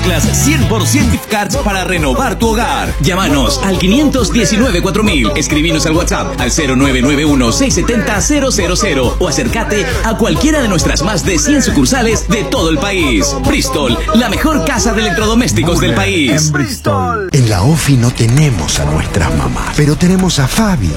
mezclas 100% gift cards para renovar tu hogar. Llámanos al 519-4000. Escribinos al WhatsApp al 0991-670-000 o acércate a cualquiera de nuestras más de 100 sucursales de todo el país. Bristol, la mejor casa de electrodomésticos del país. En Bristol. En la OFI no tenemos a nuestras mamás, pero tenemos a Fabi,